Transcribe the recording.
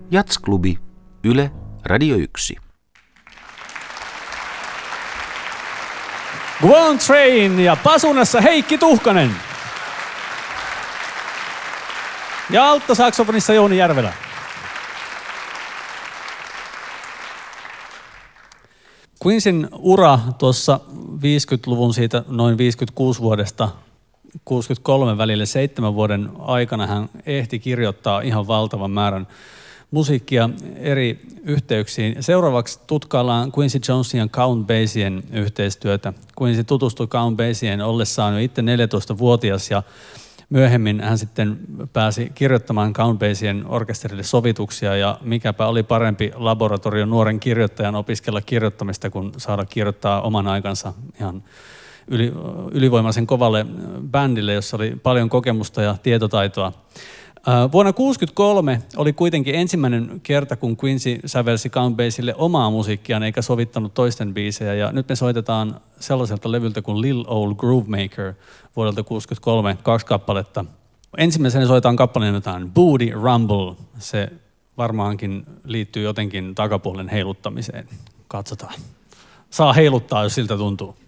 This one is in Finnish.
Jatsklubi, Yle, Radio 1. Guon Train ja pasunassa Heikki Tuhkanen. Ja alttosaksofonissa Jouni Järvelä. Queensin ura tuossa 50-luvun siitä noin 56 vuodesta 63 välille 7 vuoden aikana hän ehti kirjoittaa ihan valtavan määrän musiikkia eri yhteyksiin. Seuraavaksi tutkaillaan Quincy Jonesin ja Count Basien yhteistyötä. Quincy tutustui Count Basien ollessaan jo itse 14-vuotias ja myöhemmin hän sitten pääsi kirjoittamaan Count Basien orkesterille sovituksia ja mikäpä oli parempi laboratorio nuoren kirjoittajan opiskella kirjoittamista kuin saada kirjoittaa oman aikansa ihan ylivoimaisen kovalle bändille, jossa oli paljon kokemusta ja tietotaitoa. Vuonna 1963 oli kuitenkin ensimmäinen kerta, kun Quincy sävelsi Count Basielle omaa musiikkiaan eikä sovittanut toisten biisejä. Ja nyt me soitetaan sellaiselta levyltä kuin Lil Old Groovemaker vuodelta 1963 2 kappaletta. Ensimmäisenä soitetaan kappaleen jotain Booty Rumble. Se varmaankin liittyy jotenkin takapuolen heiluttamiseen. Katsotaan. Saa heiluttaa, jos siltä tuntuu.